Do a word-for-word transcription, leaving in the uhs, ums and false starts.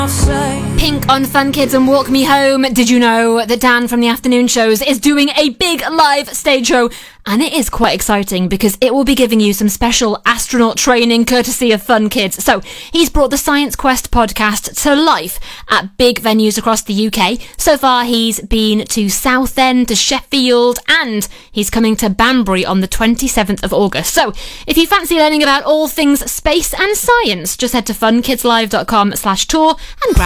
Pink on Fun Kids and Walk Me Home. Did you know that Dan from the afternoon shows is doing a big live stage show? And it is quite exciting because it will be giving you some special astronaut training courtesy of Fun Kids. So he's brought the Science Quest podcast to life at big venues across the U K. So far he's been to Southend, to Sheffield, and he's coming to Banbury on the twenty-seventh of August. So if you fancy learning about all things space and science, just head to funkidslive.com slash tour and grab